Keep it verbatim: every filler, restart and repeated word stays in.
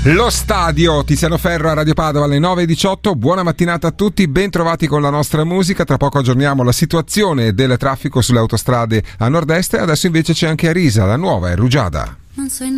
Lo stadio, Tiziano Ferro a Radio Padova alle nove e diciotto. Buona mattinata a tutti, ben trovati con la nostra musica. Tra poco aggiorniamo la situazione del traffico sulle autostrade a nord-est. Adesso invece c'è anche Arisa, la nuova è Rugiada. Non so